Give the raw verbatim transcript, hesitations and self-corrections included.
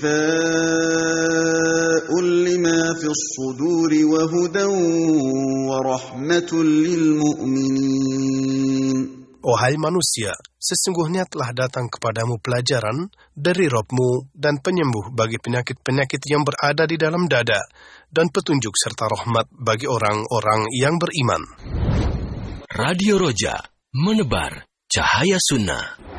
شِفَاءٌ لِمَا فِي الصُّدُورِ وَهُدًى وَرَحْمَةٌ لِلْمُؤْمِنِينَ. Wahai manusia, sesungguhnya telah datang kepadamu pelajaran dari Rabb-mu dan penyembuh bagi penyakit-penyakit yang berada di dalam dada, dan petunjuk serta rahmat bagi orang-orang yang beriman. Radio Roja, menebar cahaya sunnah.